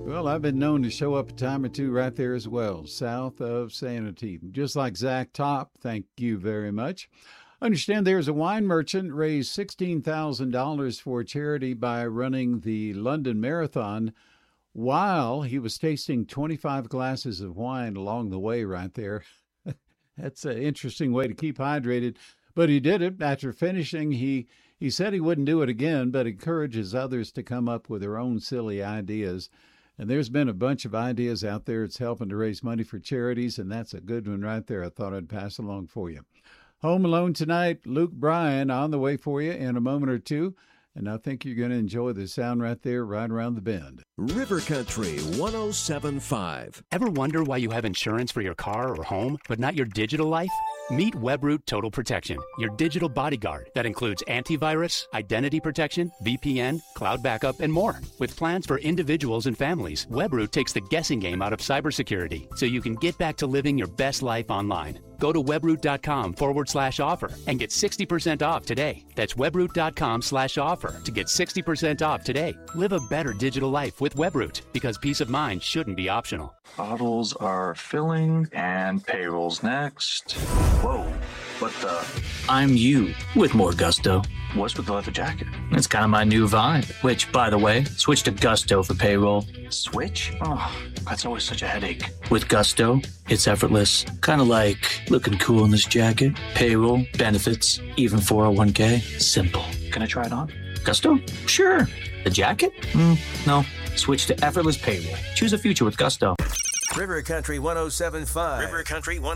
Well, I've been known to show up a time or two right there as well, south of Sanity. Just like Zach Top, thank you very much. Understand there's a wine merchant raised $16,000 for charity by running the London Marathon while he was tasting 25 glasses of wine along the way right there. That's an interesting way to keep hydrated. But he did it. After finishing, he said he wouldn't do it again, but encourages others to come up with their own silly ideas. And there's been a bunch of ideas out there. It's helping to raise money for charities, and that's a good one right there. I thought I'd pass along for you. Home Alone tonight, Luke Bryan on the way for you in a moment or two. And I think you're going to enjoy the sound right there, right around the bend. River Country 107.5. Ever wonder why you have insurance for your car or home, but not your digital life? Meet Webroot Total Protection, your digital bodyguard that includes antivirus, identity protection, VPN, cloud backup, and more. With plans for individuals and families, Webroot takes the guessing game out of cybersecurity so you can get back to living your best life online. Go to webroot.com/offer and get 60% off today. That's webroot.com/offer to get 60% off today. Live a better digital life with Webroot, because peace of mind shouldn't be optional. Bottles are filling and payroll's next. Whoa, what the? I'm you with more gusto. What's with the leather jacket? It's kind of my new vibe, which, by the way, switch to Gusto for payroll. Switch? Oh, that's always such a headache. With Gusto, it's effortless. Kind of like looking cool in this jacket. Payroll, benefits, even 401k. Simple. Can I try it on? Gusto? Sure. The jacket? No. Switch to effortless payroll. Choose a future with Gusto. River Country 107.5. River Country